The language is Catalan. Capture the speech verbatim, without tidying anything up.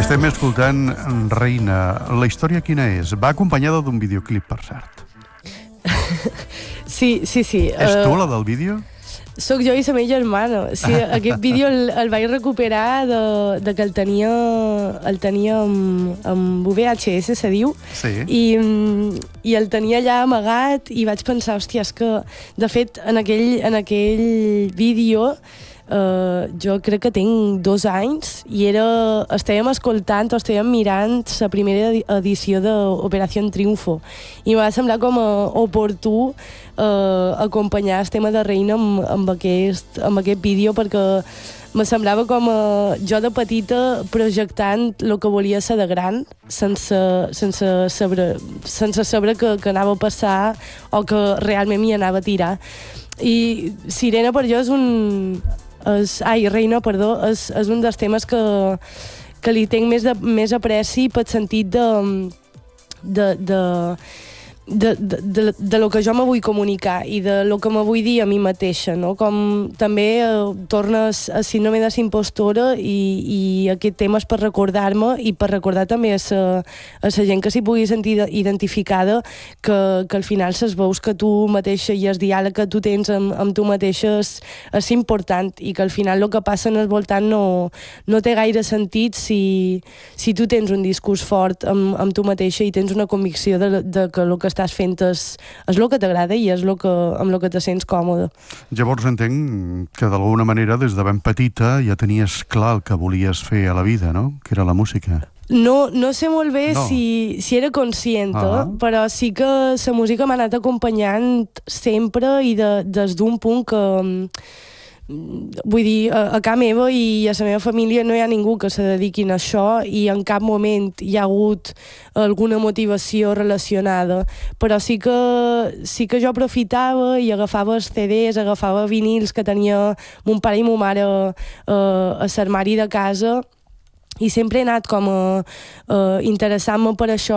Estem escoltant Reina. La història quina és? Va acompanyada d'un videoclip, per cert. Sí, sí, sí. És tu la del vídeo? Soc jo i la meva germana. Sí, aquest vídeo el, el vaig recuperar de, de que el tenia, el tenia amb, amb V H S, se diu, sí. I, i el tenia allà amagat i vaig pensar, hòstia, és que, de fet, en aquell, en aquell vídeo Uh, jo crec que tinc dos anys i era, estàvem escoltant o estàvem mirant la primera edició d'Operació Triunfo i m'ha semblat com a oportú uh, acompanyar el tema de Reina amb, amb, aquest, amb aquest vídeo, perquè me semblava com a, jo de petita projectant el que volia ser de gran sense, sense saber, sense saber que, que anava a passar o que realment m'hi anava a tirar. I Sirena per jo és un... És, ai, Reina, perdó, és, és un dels temes que, que li tenc més, de, més apreci pel sentit de, de, de, de, de, de, de lo que jo me vull comunicar i de lo que me vull dir a mi mateixa, no? Com també eh, tornes a síndrome de l'impostora i, i aquest tema és per recordar-me i per recordar també a la, a la gent que s'hi pugui sentir identificada, que, que al final les veus que tu mateixa i el diàleg que tu tens amb, amb tu mateixa és, és important i que al final el que passa en el voltant no, no té gaire sentit si, si tu tens un discurs fort amb, amb tu mateixa i tens una convicció de, de que el que estàs fent és, és el que t'agrada i és el que, amb el que te sents còmode. Llavors entenc que d'alguna manera des de ben petita ja tenies clar el que volies fer a la vida, no? Que era la música. No, no sé molt bé no. si, si era conscient, ah. però sí que la música m'ha anat acompanyant sempre i de, des d'un punt que... Vull dir, a, a casa meva i a la meva família no hi ha ningú que se dediquin a això i en cap moment hi ha hagut alguna motivació relacionada, però sí que, sí que jo aprofitava i agafava els C Ds, agafava vinils que tenia mon pare i ma mare a, a l'armari de casa i sempre he anat com a, a interessant-me per això